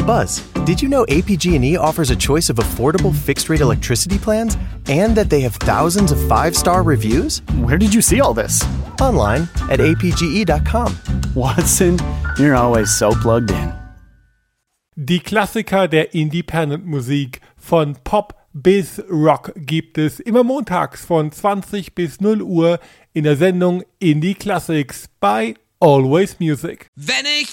Buzz, did you know APG&E offers a choice of affordable fixed-rate electricity plans and that they have thousands of 5-star reviews? Where did you see all this? Online at apge.com. Watson, you're always so plugged in. Die Klassiker der Independent-Musik von Pop bis Rock gibt es immer montags von 20 bis 0 Uhr in der Sendung Indie Classics bei Always Music. Wenn ich